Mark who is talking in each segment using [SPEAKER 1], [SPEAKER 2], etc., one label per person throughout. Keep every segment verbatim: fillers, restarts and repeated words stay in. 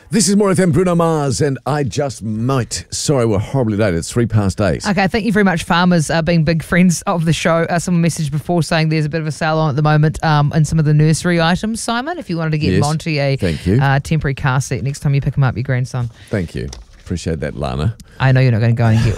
[SPEAKER 1] This is More F M, Bruno Mars, and I Just Might. Sorry, we're horribly late. It's three past eight.
[SPEAKER 2] Okay, thank you very much, farmers, uh, being big friends of the show. Uh, someone messaged before saying there's a bit of a sale on at the moment um, in some of the nursery items, Simon, if you wanted to get
[SPEAKER 1] Yes,
[SPEAKER 2] Monty a
[SPEAKER 1] thank you.
[SPEAKER 2] Uh, temporary car seat next time you pick him up, your grandson.
[SPEAKER 1] Thank you. Appreciate that, Lana.
[SPEAKER 2] I know you're not going to go and get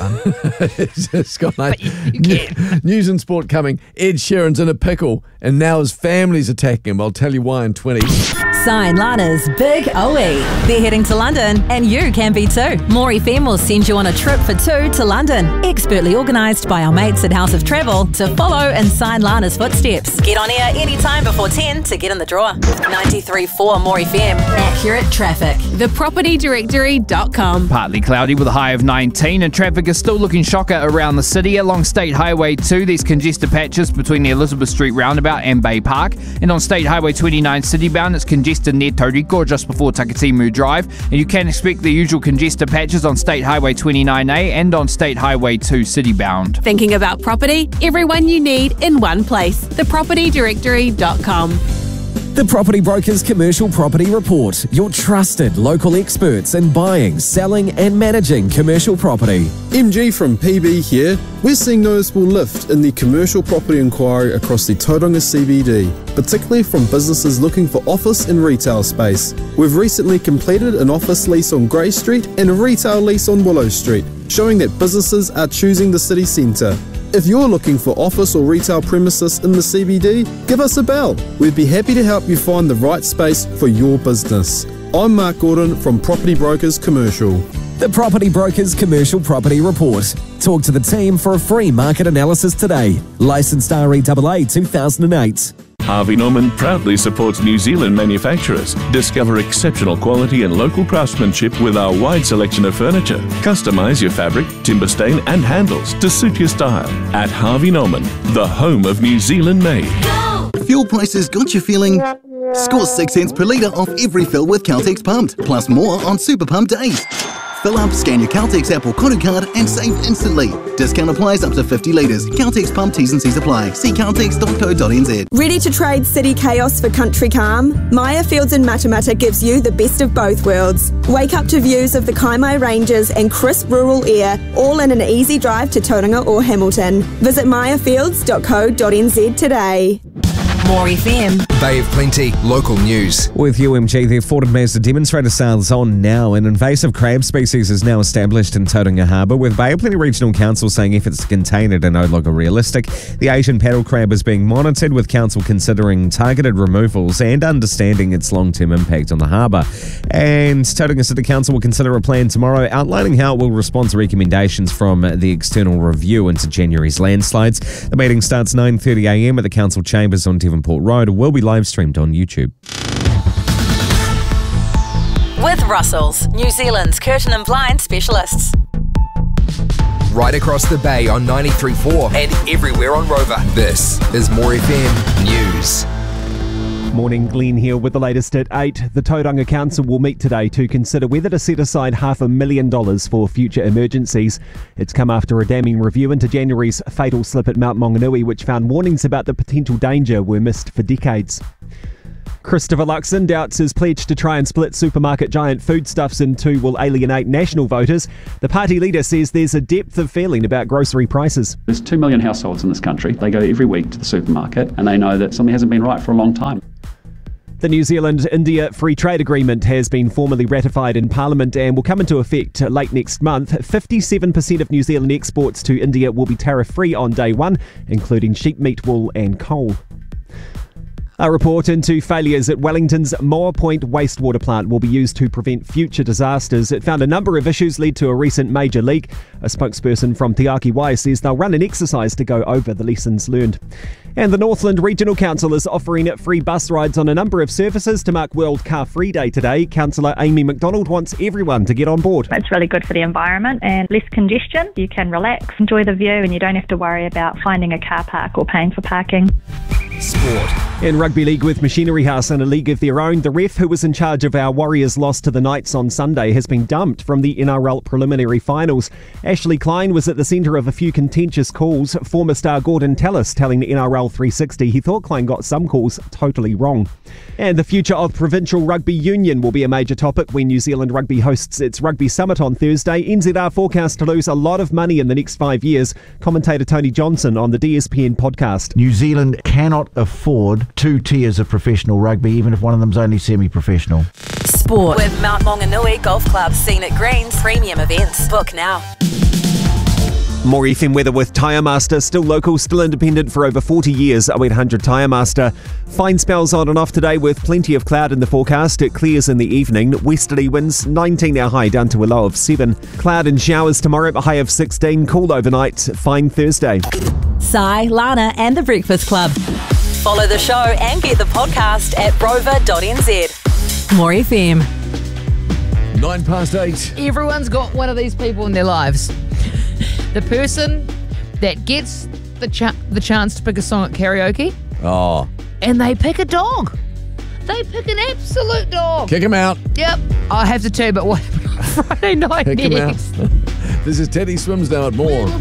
[SPEAKER 2] one.
[SPEAKER 1] Scott, mate.
[SPEAKER 2] But you, you can.
[SPEAKER 1] News and sport coming. Ed Sheeran's in a pickle, and now his family's attacking him. I'll tell you why in twenty.
[SPEAKER 3] Sign Lana's Big O E. They're heading to London, and you can be too. More F M will send you on a trip for two to London. Expertly organised by our mates at House of Travel to follow and sign Lana's footsteps. Get on air anytime before ten to get in the draw. ninety-three point four More F M. Accurate traffic.
[SPEAKER 4] the property directory dot com.
[SPEAKER 5] Partly cloudy with a high of nineteen, and traffic is still looking shocker around the city. Along State Highway two, there's congested patches between the Elizabeth Street roundabout and Bay Park. And on State Highway twenty-nine citybound, it's congested near Tauriko just before Takatimu Drive. And you can expect the usual congested patches on State Highway twenty-nine A and on State Highway two citybound.
[SPEAKER 4] Thinking about property? Everyone you need in one place. the property directory dot com.
[SPEAKER 6] The Property Brokers Commercial Property Report. Your trusted local experts in buying, selling and managing commercial property.
[SPEAKER 7] M G from P B here. We're seeing noticeable lift in the commercial property inquiry across the Tauranga C B D, particularly from businesses looking for office and retail space. We've recently completed an office lease on Grey Street and a retail lease on Willow Street, showing that businesses are choosing the city centre. If you're looking for office or retail premises in the C B D, give us a bell. We'd be happy to help you find the right space for your business. I'm Mark Gordon from Property Brokers Commercial.
[SPEAKER 6] The Property Brokers Commercial Property Report. Talk to the team for a free market analysis today. Licensed R E A A two thousand eight.
[SPEAKER 8] Harvey Norman proudly supports New Zealand manufacturers. Discover exceptional quality and local craftsmanship with our wide selection of furniture. Customize your fabric, timber stain and handles to suit your style. At Harvey Norman, the home of New Zealand made.
[SPEAKER 9] Fuel prices got you feeling? Score six cents per litre off every fill with Caltex Pumped, plus more on Super Pump days. Fill up, scan your Caltex Apple Koru card and save instantly. Discount applies up to fifty litres. Caltex Pump T's and C's apply. See caltex dot co dot n z.
[SPEAKER 10] Ready to trade city chaos for country calm? Maya Fields in Matamata gives you the best of both worlds. Wake up to views of the Kaimai Ranges and crisp rural air, all in an easy drive to Tauranga or Hamilton. Visit maya fields dot co dot n z today.
[SPEAKER 3] More F M.
[SPEAKER 11] Bay of Plenty, local news.
[SPEAKER 6] With U M G, the Ford and Mazda demonstrator sales on now. An invasive crab species is now established in Tauranga Harbour, with Bay of Plenty Regional Council saying efforts to contain it are no longer realistic. The Asian paddle crab is being monitored, with Council considering targeted removals and understanding its long-term impact on the harbour. And Tauranga City Council will consider a plan tomorrow outlining how it will respond to recommendations from the external review into January's landslides. The meeting starts nine thirty a m at the Council Chambers on Devonport Road. It will be live streamed on YouTube.
[SPEAKER 3] With Russell's, New Zealand's curtain and blind specialists.
[SPEAKER 11] Right across the bay on ninety-three point four and everywhere on Rover. This is More F M News.
[SPEAKER 12] Morning, Glenn here with the latest at eight. The Tauranga Council will meet today to consider whether to set aside half a million dollars for future emergencies. It's come after a damning review into January's fatal slip at Mount Maunganui, which found warnings about the potential danger were missed for decades. Christopher Luxon doubts his pledge to try and split supermarket giant Foodstuffs in two will alienate national voters. The party leader says there's a depth of feeling about grocery prices.
[SPEAKER 13] There's two million households in this country. They go every week to the supermarket and they know that something hasn't been right for a long time.
[SPEAKER 12] The New Zealand-India Free Trade Agreement has been formally ratified in Parliament and will come into effect late next month. fifty-seven percent of New Zealand exports to India will be tariff-free on day one, including sheep meat, wool and coal. A report into failures at Wellington's Moa Point wastewater plant will be used to prevent future disasters. It found a number of issues led to a recent major leak. A spokesperson from Te Aki Wai says they'll run an exercise to go over the lessons learned. And the Northland Regional Council is offering free bus rides on a number of services to mark World Car Free Day today. Councillor Amy McDonald wants everyone to get on board.
[SPEAKER 14] It's really good for the environment and less congestion. You can relax, enjoy the view, and you don't have to worry about finding a car park or paying for parking.
[SPEAKER 11] Sport.
[SPEAKER 12] In rugby league with Machinery House in a league of their own, the ref who was in charge of our Warriors' loss to the Knights on Sunday has been dumped from the N R L preliminary finals. Ashley Klein was at the centre of a few contentious calls. Former star Gordon Tallis telling N R L three sixty he thought Klein got some calls totally wrong. And the future of provincial rugby union will be a major topic when New Zealand Rugby hosts its Rugby Summit on Thursday. N Z R forecast to lose a lot of money in the next five years. Commentator Tony Johnson on the D S P N podcast.
[SPEAKER 15] New Zealand cannot afford two tiers of professional rugby, even if one of them's only semi-professional.
[SPEAKER 3] Sport with Mount Maunganui Golf Club, Scenic Greens, premium events. Book now.
[SPEAKER 12] More F M weather with Tyre Master, still local, still independent for over forty years. oh eight hundred Tyre Master. Fine spells on and off today with plenty of cloud in the forecast. It clears in the evening. Westerly winds, nineteen our high, down to a low of seven. Cloud and showers tomorrow, a high of sixteen. Cool overnight. Fine Thursday.
[SPEAKER 3] Sai, Lana and The Breakfast Club. Follow the show and get the podcast at rover dot n z. More F M.
[SPEAKER 1] Nine past eight.
[SPEAKER 2] Everyone's got one of these people in their lives. The person that gets the ch- the chance to pick a song at karaoke.
[SPEAKER 1] Oh.
[SPEAKER 2] And they pick a dog. They pick an absolute dog.
[SPEAKER 1] Kick him out.
[SPEAKER 2] Yep. I have to tell you about what happened on Friday night
[SPEAKER 1] Kick him out.
[SPEAKER 2] next.
[SPEAKER 1] This is Teddy Swims now at More.